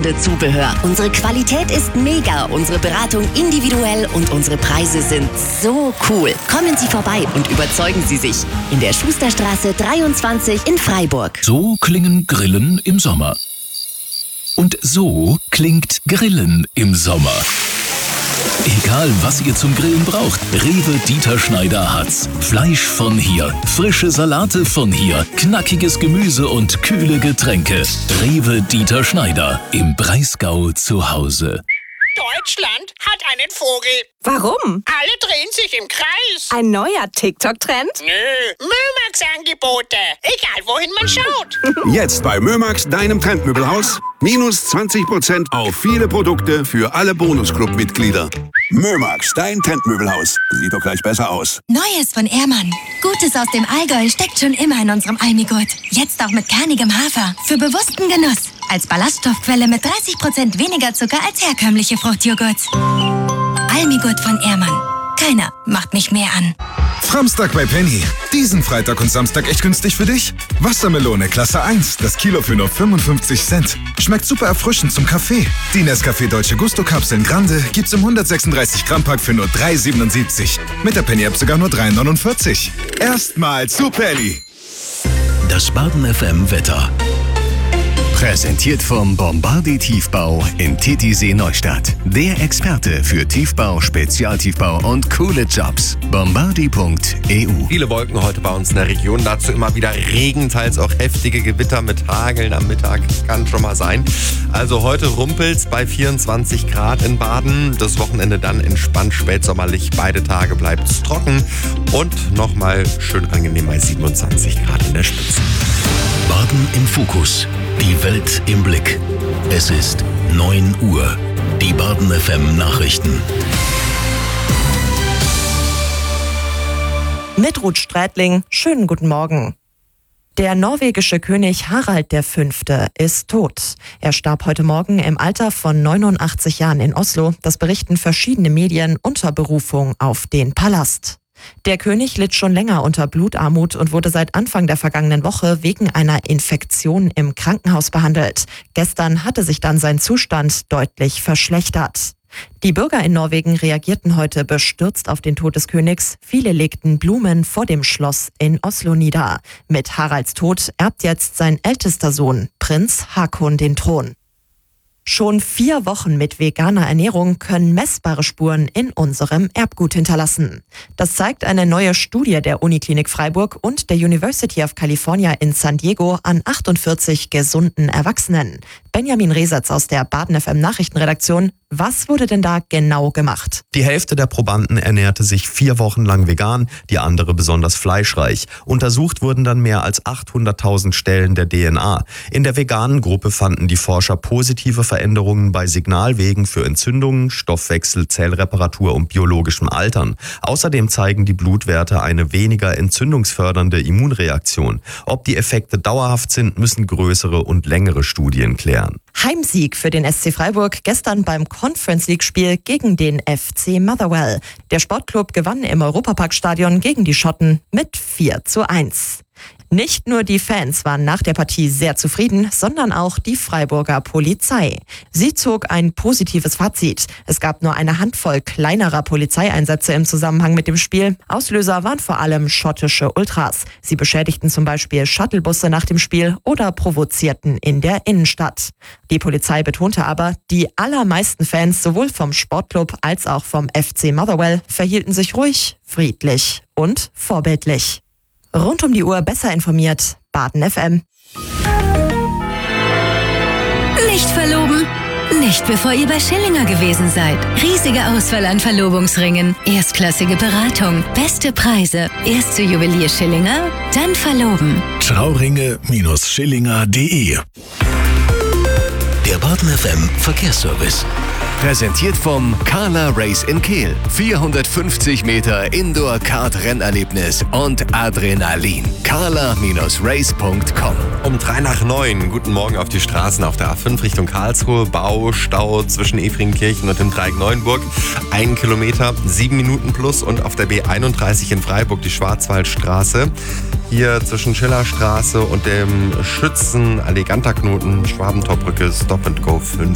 passende Zubehör. Unsere Qualität ist mega, unsere Beratung individuell und unsere Preise sind so cool. Kommen Sie vorbei und überzeugen Sie sich. In der Schusterstraße 23 in Freiburg. So klingen Grillen im Sommer. Und so klingt Grillen im Sommer. Egal, was ihr zum Grillen braucht, Rewe Dieter Schneider hat's. Fleisch von hier, frische Salate von hier, knackiges Gemüse und kühle Getränke. Rewe Dieter Schneider, im Breisgau zu Hause. Deutschland hat einen Vogel. Warum? Alle drehen sich im Kreis. Ein neuer TikTok-Trend? Nö, Mömax-Angebote. Egal, wohin man schaut. Jetzt bei Mömax, deinem Trendmöbelhaus. Minus 20% auf viele Produkte für alle Bonusclub-Mitglieder. Mömax, dein Trendmöbelhaus. Sieht doch gleich besser aus. Neues von Ehrmann. Gutes aus dem Allgäu steckt schon immer in unserem Almigurt. Jetzt auch mit kernigem Hafer. Für bewussten Genuss. Als Ballaststoffquelle mit 30% weniger Zucker als herkömmliche Fruchtjoghurts. Almigurt von Ehrmann. Keiner macht mich mehr an. Samstag bei Penny. Diesen Freitag und Samstag echt günstig für dich? Wassermelone Klasse 1, das Kilo für nur 55 Cent. Schmeckt super erfrischend zum Kaffee. Die Nescafé Dolce Gusto Kapseln Grande gibt's im 136 Gramm Pack für nur 3,77. Mit der Penny App sogar nur 3,49. Erstmal zu Penny. Das Baden FM Wetter. Präsentiert vom Bombardier Tiefbau in Titisee Neustadt. Der Experte für Tiefbau, Spezialtiefbau und coole Jobs. Bombardier.eu. Viele Wolken heute bei uns in der Region. Dazu immer wieder Regen, teils auch heftige Gewitter mit Hageln am Mittag. Kann schon mal sein. Also heute rumpelt's bei 24 Grad in Baden. Das Wochenende dann entspannt spätsommerlich. Beide Tage bleibt's trocken. Und nochmal schön angenehm bei 27 Grad in der Spitze. Baden im Fokus. Die Welt im Blick. Es ist 9 Uhr. Die Baden FM Nachrichten. Mit Ruth Strätling, schönen guten Morgen. Der norwegische König Harald V. ist tot. Er starb heute Morgen im Alter von 89 Jahren in Oslo. Das berichten verschiedene Medien unter Berufung auf den Palast. Der König litt schon länger unter Blutarmut und wurde seit Anfang der vergangenen Woche wegen einer Infektion im Krankenhaus behandelt. Gestern hatte sich dann sein Zustand deutlich verschlechtert. Die Bürger in Norwegen reagierten heute bestürzt auf den Tod des Königs. Viele legten Blumen vor dem Schloss in Oslo nieder. Mit Haralds Tod erbt jetzt sein ältester Sohn, Prinz Haakon, den Thron. Schon 4 Wochen mit veganer Ernährung können messbare Spuren in unserem Erbgut hinterlassen. Das zeigt eine neue Studie der Uniklinik Freiburg und der University of California in San Diego an 48 gesunden Erwachsenen. Benjamin Resetz aus der Baden FM Nachrichtenredaktion. Was wurde denn da genau gemacht? Die Hälfte der Probanden ernährte sich 4 Wochen lang vegan, die andere besonders fleischreich. Untersucht wurden dann mehr als 800.000 Stellen der DNA. In der veganen Gruppe fanden die Forscher positive Veränderungen bei Signalwegen für Entzündungen, Stoffwechsel, Zellreparatur und biologischem Altern. Außerdem zeigen die Blutwerte eine weniger entzündungsfördernde Immunreaktion. Ob die Effekte dauerhaft sind, müssen größere und längere Studien klären. Heimsieg für den SC Freiburg gestern beim Conference-League-Spiel gegen den FC Motherwell. Der Sportclub gewann im Europaparkstadion gegen die Schotten mit 4:1. Nicht nur die Fans waren nach der Partie sehr zufrieden, sondern auch die Freiburger Polizei. Sie zog ein positives Fazit. Es gab nur eine Handvoll kleinerer Polizeieinsätze im Zusammenhang mit dem Spiel. Auslöser waren vor allem schottische Ultras. Sie beschädigten zum Beispiel Shuttlebusse nach dem Spiel oder provozierten in der Innenstadt. Die Polizei betonte aber, die allermeisten Fans sowohl vom Sportclub als auch vom FC Motherwell verhielten sich ruhig, friedlich und vorbildlich. Rund um die Uhr besser informiert, Baden FM. Nicht verloben? Nicht bevor ihr bei Schillinger gewesen seid. Riesige Auswahl an Verlobungsringen, erstklassige Beratung, beste Preise. Erst zu Juwelier Schillinger, dann verloben. Trauringe-Schillinger.de. Der Baden FM Verkehrsservice. Präsentiert vom Carla Race in Kehl. 450 Meter Indoor-Kart-Rennerlebnis und Adrenalin. carla-race.com. Um 8:03. Guten Morgen auf die Straßen auf der A5 Richtung Karlsruhe. Baustau zwischen Efringkirchen und dem Dreieck Neuenburg. 1 Kilometer, 7 Minuten plus. Und auf der B31 in Freiburg die Schwarzwaldstraße. Hier zwischen Schillerstraße und dem Schützen-Alliganterknoten Schwabentorbrücke Stop and Go 5.